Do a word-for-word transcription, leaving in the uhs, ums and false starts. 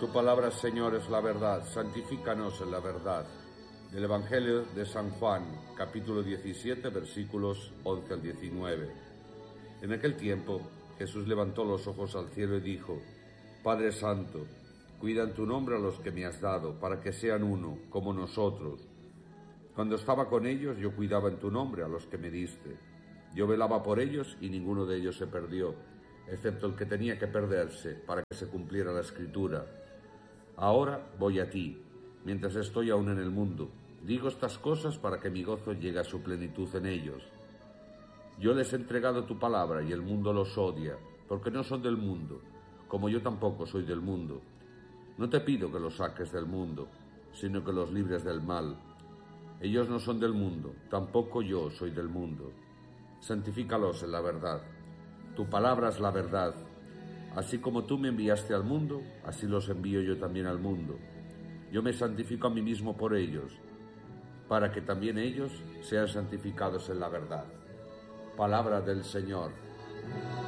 Tu palabra, Señor, es la verdad. Santifícanos en la verdad. Del Evangelio de San Juan, capítulo diecisiete, versículos once al diecinueve. En aquel tiempo, Jesús levantó los ojos al cielo y dijo: Padre Santo, cuida en tu nombre a los que me has dado, para que sean uno, como nosotros. Cuando estaba con ellos, yo cuidaba en tu nombre a los que me diste. Yo velaba por ellos y ninguno de ellos se perdió, excepto el que tenía que perderse, para que se cumpliera la Escritura. Ahora voy a ti, mientras estoy aún en el mundo. Digo estas cosas para que mi gozo llegue a su plenitud en ellos. Yo les he entregado tu palabra y el mundo los odia, porque no son del mundo, como yo tampoco soy del mundo. No te pido que los saques del mundo, sino que los libres del mal. Ellos no son del mundo, tampoco yo soy del mundo. Santifícalos en la verdad. Tu palabra es la verdad. Así como tú me enviaste al mundo, así los envío yo también al mundo. Yo me santifico a mí mismo por ellos, para que también ellos sean santificados en la verdad. Palabra del Señor.